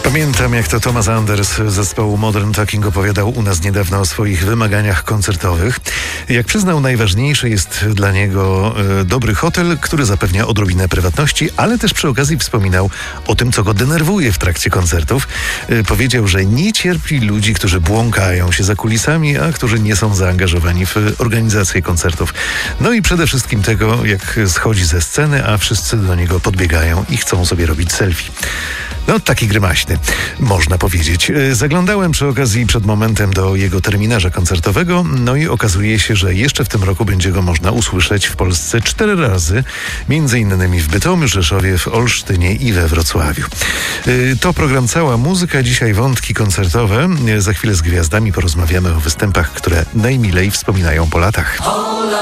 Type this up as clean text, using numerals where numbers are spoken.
Pamiętam, jak to Thomas Anders z zespołu Modern Talking opowiadał u nas niedawno o swoich wymaganiach koncertowych. Jak przyznał, najważniejszy jest dla niego dobry hotel, który zapewnia odrobinę prywatności, ale też przy okazji wspominał o tym, co go denerwuje w trakcie koncertów. Powiedział, że nie cierpi ludzi, którzy błąkają się za kulisami, a którzy nie są zaangażowani w organizację koncertów. No i przede wszystkim tego, jak schodzi ze sceny, a wszyscy do niego podbiegają i chcą sobie robić selfie. No, taki grymaśny, można powiedzieć. Zaglądałem przy okazji przed momentem do jego terminarza koncertowego, no i okazuje się, że jeszcze w tym roku będzie go można usłyszeć w Polsce 4 razy, między innymi w Bytomiu, Rzeszowie, w Olsztynie i we Wrocławiu. To program Cała Muzyka, dzisiaj wątki koncertowe. Za chwilę z gwiazdami porozmawiamy o występach, które najmilej wspominają po latach.